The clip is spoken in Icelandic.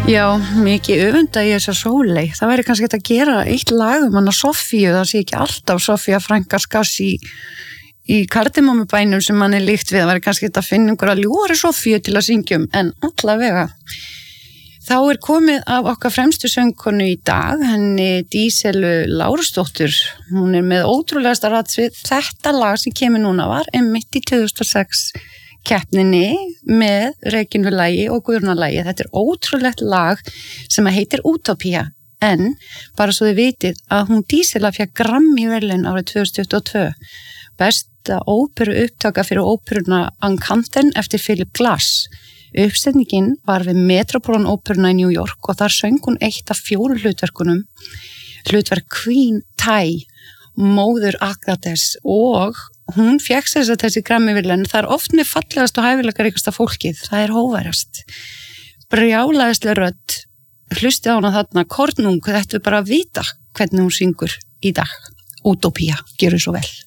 Já, mikið öfunda í þessa Sóley. Það væri kannski að gera eitt lag hana Soffíu, það sé ekki alltaf Soffía Franka Skass í Kardimómubænum sem mann líkt við. Það væri kannski að finna einhverja ljúfari Soffíu til að syngjum, en allavega. Þá komið af okkar fremstu söngkonu í dag, henni Díselu Lárusdóttur. Hún með ótrúlegasta ratsvið. Þetta lag sem kemur núna var einmitt í 2006 keppninni með Regínulagi og Guðrúnarlagi. Þetta ótrúlegt lag sem heitir Útópía, en bara svo þið vitið að hún Dísela fékk Grammy-verðlaun árið 2022. Besta óperu upptaka fyrir óperuna Encanten eftir Philip Glass. Uppsetningin var við Metropolitan Óperuna í New York og þar söng hún eitt af 4 hlutverkunum. Hlutverk Queen Tai, móður Agathes, og hún fékk sér þessi Grammy-verðlaun. Það oft með fallegast og hæfileikaríkasta fólkið. Það hóværast. Brjálæðisleg rödd. Hlustið á hana þarna kornung. Þetta bara að vita hvernig hún syngur í dag. Útópía, gjörðu svo vel.